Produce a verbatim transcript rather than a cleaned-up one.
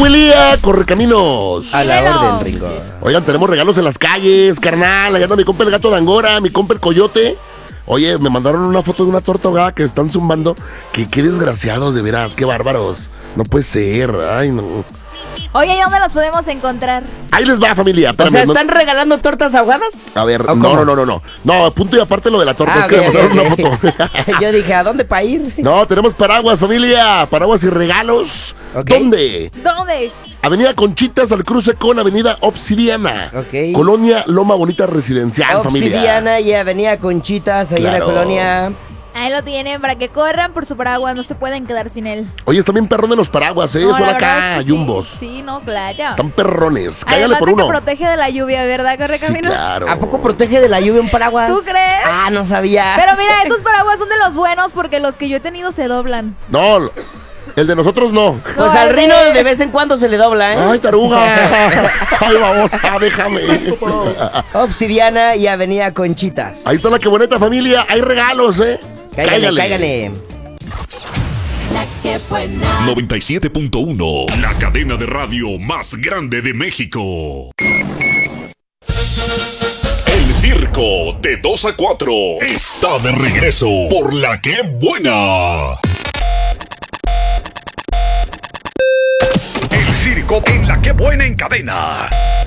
familia, Correcaminos. A la Bueno. orden, Ringo. Oigan, tenemos regalos en las calles, carnal. Allá anda mi compa el gato de Angora, mi compa el coyote. Oye, me mandaron una foto de una torta ahogada que están zumbando. Que qué desgraciados, de veras, qué bárbaros. No puede ser, ay no. Oye, ¿y dónde los podemos encontrar? Ahí les va, familia. O Espérame, sea, no- ¿están regalando tortas ahogadas? A ver, ¿O no, cómo? no, no, no, no. No, punto y aparte lo de la torta. Ah, es que ok, me mandaron ok, una ok. foto. Yo dije, ¿a dónde para ir? No, tenemos paraguas, familia. Paraguas y regalos. Ok. ¿Dónde? ¿Dónde? Avenida Conchitas al cruce con Avenida Obsidiana. Ok. Colonia Loma Bonita Residencial, familia. Obsidiana y Avenida Conchitas, ahí en Claro. la colonia. Ahí lo tienen para que corran por su paraguas, no se pueden quedar sin él. Oye, están bien perrones los paraguas, ¿eh? No, Son la verdad acá, es que yumbos. Sí, sí, no, claro. Están perrones. Cállale Además por de uno. que protege de la lluvia, ¿verdad, Sí, Correcaminos? claro. ¿A poco protege de la lluvia un paraguas? ¿Tú crees? Ah, no sabía. Pero mira, estos paraguas son de los buenos porque los que yo he tenido se doblan. No, el de nosotros no. Pues No, al el Rino de- de vez en cuando se le dobla, ¿eh? Ay, taruga. Ay, vamos, ah, déjame. Obsidiana y Avenida Conchitas. Ahí está la que bonita, familia. Hay regalos, ¿eh? Cáigale, cáigale. noventa y siete punto uno, la cadena de radio más grande de México. El circo de dos a cuatro está de regreso por La Que Buena. El circo en La Que Buena en cadena.